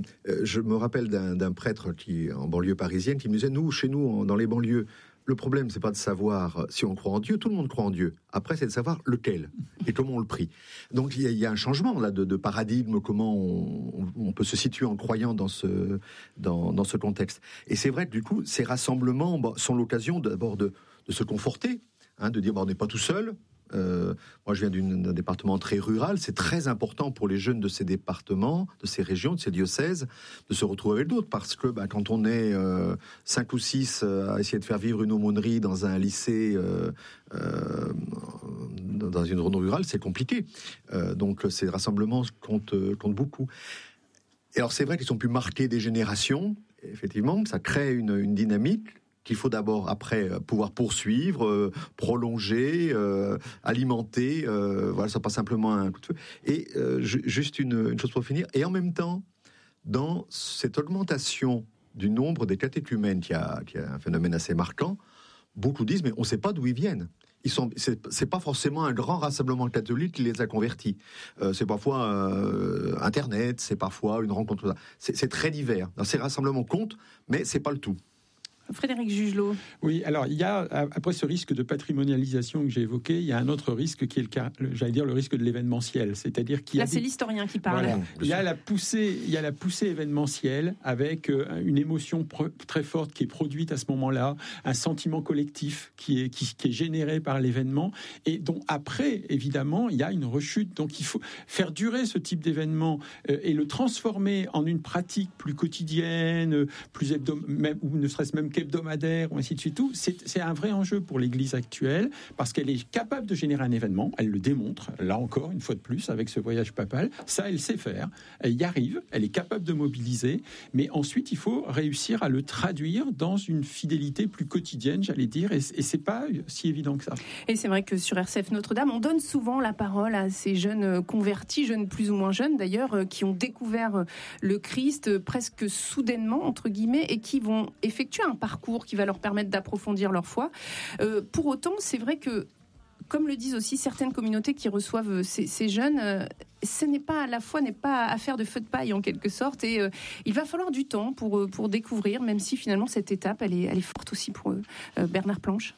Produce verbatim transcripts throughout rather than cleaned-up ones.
je me rappelle d'un, d'un prêtre qui, en banlieue parisienne qui me disait, nous, chez nous, dans les banlieues, le problème, c'est pas de savoir si on croit en Dieu. Tout le monde croit en Dieu. Après, c'est de savoir lequel et comment on le prie. Donc, il y a, il y a un changement là de, de paradigme, comment on, on peut se situer en croyant dans ce dans, dans ce contexte. Et c'est vrai que du coup, ces rassemblements bah, sont l'occasion d'abord de, de se conforter, hein, de dire bah, on n'est pas tout seul. Euh, moi, je viens d'une, d'un département très rural. C'est très important pour les jeunes de ces départements, de ces régions, de ces diocèses, de se retrouver avec d'autres. Parce que bah, quand on est euh, cinq ou six euh, à essayer de faire vivre une aumônerie dans un lycée, euh, euh, dans une zone rurale, c'est compliqué. Euh, donc, ces rassemblements comptent, comptent beaucoup. Et alors, c'est vrai qu'ils sont plus marqués des générations. Effectivement, ça crée une, une dynamique qu'il faut d'abord, après, pouvoir poursuivre, euh, prolonger, euh, alimenter. Euh, voilà, ça pas simplement un coup de feu. Et euh, ju- juste une, une chose pour finir. Et en même temps, dans cette augmentation du nombre des catéchumènes, qui a, qui a un phénomène assez marquant, beaucoup disent, mais on ne sait pas d'où ils viennent. Ils sont, c'est, c'est pas forcément un grand rassemblement catholique qui les a convertis. Euh, c'est parfois euh, Internet, c'est parfois une rencontre. C'est, c'est très divers. Alors, ces rassemblements comptent, mais c'est pas le tout. Frédéric Jugelot. Oui, alors il y a, après ce risque de patrimonialisation que j'ai évoqué, il y a un autre risque qui est le cas, j'allais dire le risque de l'événementiel, c'est-à-dire qu'il y a là c'est l'historien qui parle. Voilà. Il y a la poussée, il y a la poussée événementielle avec une émotion très forte qui est produite à ce moment-là, un sentiment collectif qui est qui, qui est généré par l'événement et dont après évidemment il y a une rechute. Donc il faut faire durer ce type d'événement et le transformer en une pratique plus quotidienne, plus hebdomadaire, ou ne serait-ce même hebdomadaire, ou ainsi de suite. Tout, c'est, c'est un vrai enjeu pour l'Église actuelle, parce qu'elle est capable de générer un événement, elle le démontre, là encore, une fois de plus, avec ce voyage papal, ça, elle sait faire, elle y arrive, elle est capable de mobiliser, mais ensuite, il faut réussir à le traduire dans une fidélité plus quotidienne, j'allais dire, et, et c'est pas si évident que ça. Et c'est vrai que sur R C F Notre-Dame, on donne souvent la parole à ces jeunes convertis, jeunes plus ou moins jeunes d'ailleurs, qui ont découvert le Christ presque soudainement, entre guillemets, et qui vont effectuer un parcours qui va leur permettre d'approfondir leur foi. Euh, pour autant, c'est vrai que, comme le disent aussi certaines communautés qui reçoivent ces, ces jeunes, euh, ce n'est pas, la foi n'est pas affaire de feu de paille en quelque sorte, et euh, il va falloir du temps pour, pour découvrir, même si finalement cette étape, elle est, elle est forte aussi pour eux. Euh, Bernard Planche.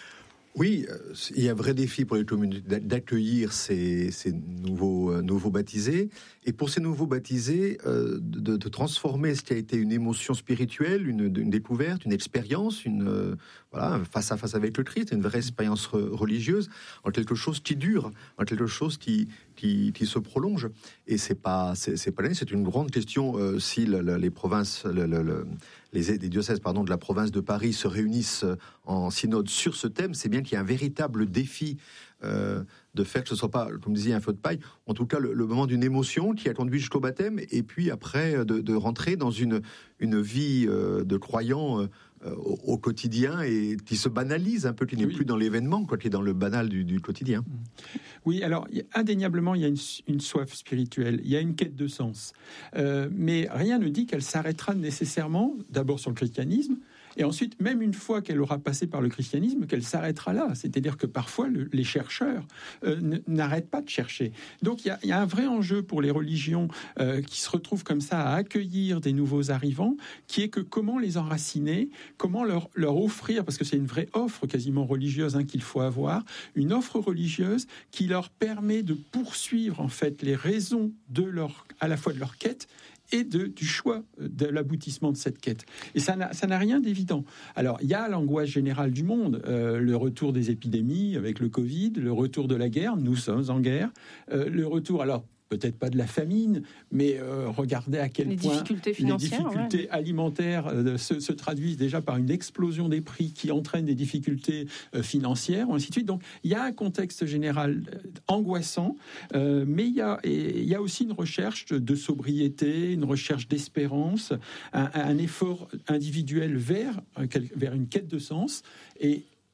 Oui, il y a un vrai défi pour les communautés d'accueillir ces, ces nouveaux, euh, nouveaux baptisés, et pour ces nouveaux baptisés, euh, de, de transformer ce qui a été une émotion spirituelle, une, une découverte, une expérience, une euh, voilà, face à face avec le Christ, une vraie expérience re- religieuse, en quelque chose qui dure, en quelque chose qui qui, qui se prolonge. Et c'est pas c'est, c'est pas c'est une grande question euh, si le, le, les provinces, le, le, le, les, les diocèses pardon de la province de Paris se réunissent en synode sur ce thème. C'est bien qu'il y a un véritable défi euh, de faire que ce soit pas, comme vous disiez, un feu de paille, en tout cas le, le moment d'une émotion qui a conduit jusqu'au baptême, et puis après de, de rentrer dans une, une vie euh, de croyant euh, au, au quotidien, et qui se banalise un peu, qui n'est oui. plus dans l'événement, quoi, qui est dans le banal du, du quotidien. Oui, alors indéniablement, il y a une, une soif spirituelle, il y a une quête de sens, euh, mais rien ne dit qu'elle s'arrêtera nécessairement, d'abord sur le christianisme, et ensuite, même une fois qu'elle aura passé par le christianisme, qu'elle s'arrêtera là. C'est-à-dire que parfois, le, les chercheurs euh, n- n'arrêtent pas de chercher. Donc, il y a, y a un vrai enjeu pour les religions euh, qui se retrouvent comme ça à accueillir des nouveaux arrivants, qui est que comment les enraciner, comment leur, leur offrir, parce que c'est une vraie offre quasiment religieuse hein, qu'il faut avoir, une offre religieuse qui leur permet de poursuivre en fait les raisons de leur, à la fois de leur quête, et de, du choix de l'aboutissement de cette quête. Et ça n'a, ça n'a rien d'évident. Alors, il y a l'angoisse générale du monde, euh, le retour des épidémies avec le Covid, le retour de la guerre, nous sommes en guerre, euh, le retour, alors, peut-être pas de la famine, mais euh, regardez à quel les point difficultés les difficultés ouais. alimentaires euh, se, se traduisent déjà par une explosion des prix qui entraîne des difficultés euh, financières, ainsi de suite. Donc, il y a un contexte général euh, angoissant, euh, mais il y a, et, il y a aussi une recherche de sobriété, une recherche d'espérance, un, un effort individuel vers, vers une quête de sens. Et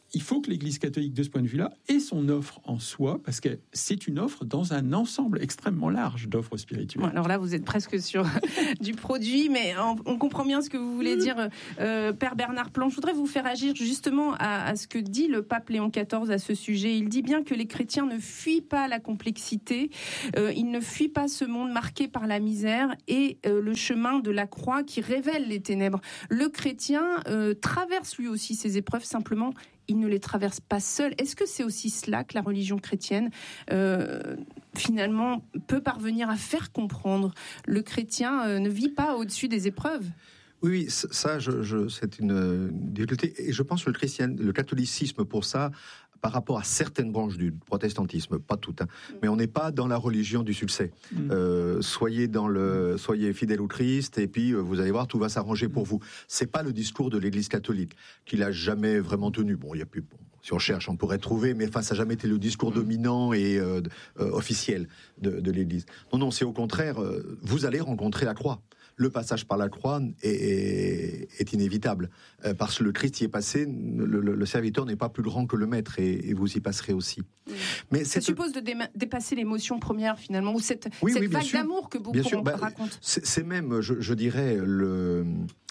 il faut que l'Église catholique, de ce point de vue-là, ait son offre en soi, parce que c'est une offre dans un ensemble extrêmement large d'offres spirituelles. Bon, alors là, vous êtes presque sur du produit, mais on, on comprend bien ce que vous voulez dire, euh, Père Bernard Planche. Je voudrais vous faire agir justement à, à ce que dit le pape Léon quatorze à ce sujet. Il dit bien que les chrétiens ne fuient pas la complexité, euh, ils ne fuient pas ce monde marqué par la misère et euh, le chemin de la croix qui révèle les ténèbres. Le chrétien euh, traverse lui aussi ces épreuves, simplement il ne les traverse pas seul. Est-ce que c'est aussi cela que la religion chrétienne, euh, finalement, peut parvenir à faire comprendre ? Le chrétien euh, ne vit pas au-dessus des épreuves. Oui, oui, ça, je, je, c'est une, une difficulté. Et je pense que le, christian, le catholicisme, pour ça, par rapport à certaines branches du protestantisme, pas toutes, hein, mmh. mais on n'est pas dans la religion du succès. Mmh. Euh, soyez dans le, soyez fidèles au Christ, et puis vous allez voir, tout va s'arranger pour vous. C'est pas le discours de l'Église catholique, qu'il a jamais vraiment tenu. Bon, il y a plus. Bon, si on cherche, on pourrait trouver, mais enfin, ça n'a jamais été le discours dominant et euh, euh, officiel de, de l'Église. Non, non, c'est au contraire, euh, vous allez rencontrer la croix. Le passage par la croix est, est, est inévitable, euh, parce que le Christ y est passé, le, le, le serviteur n'est pas plus grand que le maître, et, et vous y passerez aussi. Mmh. Mais ça suppose de dé- dépasser l'émotion première, finalement, ou cette, oui, cette oui, vague sûr. d'amour que beaucoup sûr, bah, racontent. C'est, c'est même, je, je dirais, le...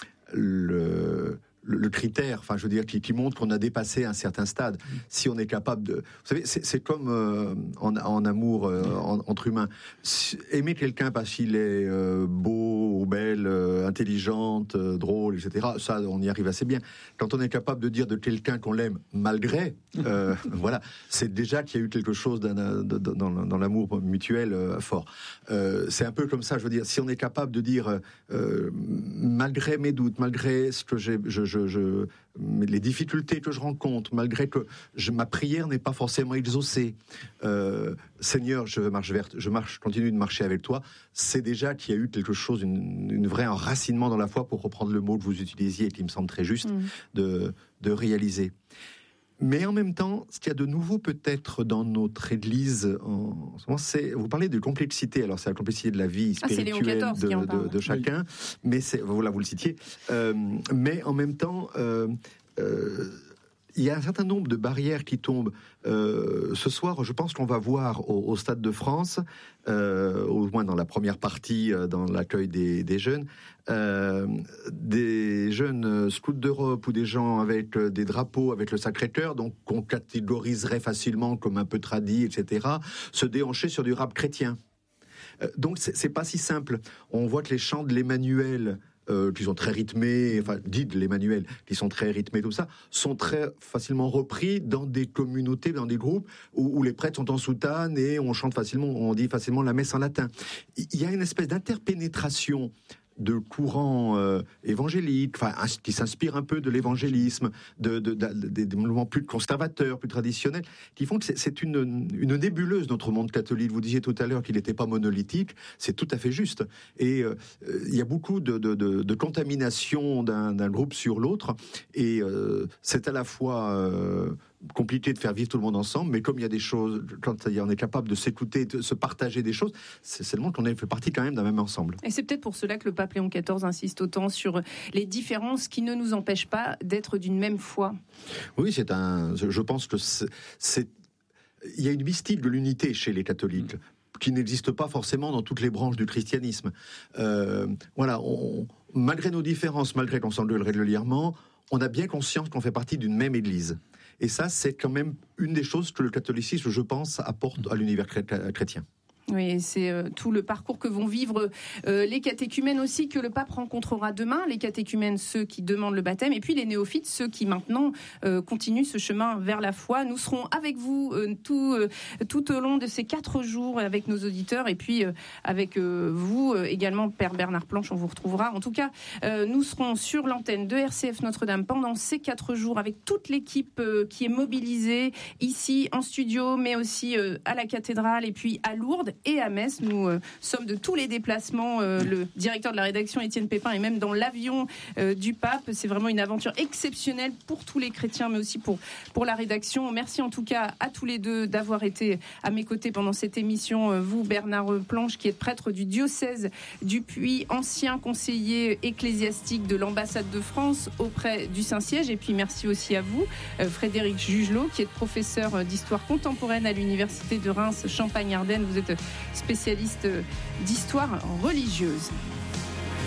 le Le, le critère, enfin, je veux dire, qui, qui montre qu'on a dépassé un certain stade. Si on est capable de, vous savez, c'est, c'est comme euh, en, en amour euh, en, entre humains. Si, aimer quelqu'un parce qu'il est euh, beau ou belle, euh, intelligente, euh, drôle, et cetera. Ça, on y arrive assez bien. Quand on est capable de dire de quelqu'un qu'on l'aime malgré, euh, voilà, c'est déjà qu'il y a eu quelque chose d'un, d'un, dans, dans l'amour mutuel euh, fort. Euh, c'est un peu comme ça. Je veux dire, si on est capable de dire euh, malgré mes doutes, malgré ce que j'ai, je, je Je, je, les difficultés que je rencontre, malgré que je, ma prière n'est pas forcément exaucée, euh, Seigneur, je marche vers, je marche, continue de marcher avec toi. C'est déjà qu'il y a eu quelque chose, une, une vraie enracinement dans la foi, pour reprendre le mot que vous utilisiez et qui me semble très juste mmh. de, de réaliser. Mais en même temps, ce qu'il y a de nouveau peut-être dans notre Église, en ce moment, c'est, vous parlez de complexité. Alors c'est la complexité de la vie spirituelle ah, de, de, de chacun, oui. mais c'est, voilà, vous le citiez. Euh, mais en même temps, euh, euh, il y a un certain nombre de barrières qui tombent. Euh, ce soir, je pense qu'on va voir au, au Stade de France, euh, au moins dans la première partie, euh, dans l'accueil des, des jeunes, euh, des jeunes scouts d'Europe ou des gens avec euh, des drapeaux, avec le Sacré-Cœur, donc qu'on catégoriserait facilement comme un peu tradis, et cetera, se déhancher sur du rap chrétien. Euh, donc c'est, c'est pas si simple. On voit que les chants de l'Emmanuel, Euh, qui sont très rythmés, enfin, dites l'Emmanuel, qui sont très rythmés, tout ça, sont très facilement repris dans des communautés, dans des groupes où, où les prêtres sont en soutane et on chante facilement, on dit facilement la messe en latin. Il y a une espèce d'interpénétration de courants euh, évangéliques, enfin, qui s'inspirent un peu de l'évangélisme, de, de, de, de, des mouvements plus conservateurs, plus traditionnels, qui font que c'est, c'est une, une nébuleuse, notre monde catholique. Vous disiez tout à l'heure qu'il n'était pas monolithique, c'est tout à fait juste. Et euh, il y a beaucoup de, de, de, de contamination d'un, d'un groupe sur l'autre, et euh, c'est à la fois... Euh, compliqué de faire vivre tout le monde ensemble, mais comme il y a des choses, quand on est capable de s'écouter, de se partager des choses, c'est seulement qu'on fait partie quand même d'un même ensemble. Et c'est peut-être pour cela que le pape Léon quatorze insiste autant sur les différences qui ne nous empêchent pas d'être d'une même foi. Oui, c'est un. Je pense que c'est, c'est il y a une mystique de l'unité chez les catholiques. Mmh. Qui n'existe pas forcément dans toutes les branches du christianisme. Euh, voilà, on, malgré nos différences, malgré qu'on s'engueule régulièrement, on a bien conscience qu'on fait partie d'une même Église. Et ça, c'est quand même une des choses que le catholicisme, je pense, apporte à l'univers chrétien. Oui, c'est euh, tout le parcours que vont vivre euh, les catéchumènes aussi, que le pape rencontrera demain. Les catéchumènes, ceux qui demandent le baptême, et puis les néophytes, ceux qui maintenant euh, continuent ce chemin vers la foi. Nous serons avec vous euh, tout, euh, tout au long de ces quatre jours avec nos auditeurs, et puis euh, avec euh, vous euh, également, Père Bernard Planche, on vous retrouvera. En tout cas, euh, nous serons sur l'antenne de R C F Notre-Dame pendant ces quatre jours avec toute l'équipe euh, qui est mobilisée ici en studio, mais aussi euh, à la cathédrale et puis à Lourdes. et à Metz. Nous euh, sommes de tous les déplacements. Euh, le directeur de la rédaction, Étienne Pépin, est même dans l'avion euh, du pape. C'est vraiment une aventure exceptionnelle pour tous les chrétiens, mais aussi pour, pour la rédaction. Merci en tout cas à tous les deux d'avoir été à mes côtés pendant cette émission. Vous, Bernard Planche, qui est prêtre du diocèse du Puy, ancien conseiller ecclésiastique de l'ambassade de France auprès du Saint-Siège. Et puis merci aussi à vous, Frédéric Jugelot, qui est professeur d'histoire contemporaine à l'université de Reims, Champagne-Ardenne. Vous êtes spécialiste d'histoire religieuse.